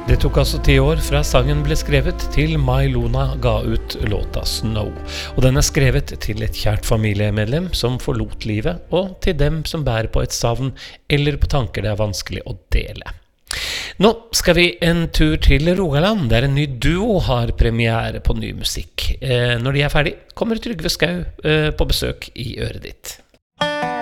Det tok altså 10 år fra sangen ble skrevet til My Luna ga ut låta Snow. Og den er skrevet til et kjært familiemedlem som forlot livet, og til dem som bærer på et savn eller på tanker det er vanskelig å dele. Nå skal vi en tur til Rogaland, der en ny duo har premiere på ny musikk. Når de er ferdig, kommer Trygve Skau på besøk i øret ditt.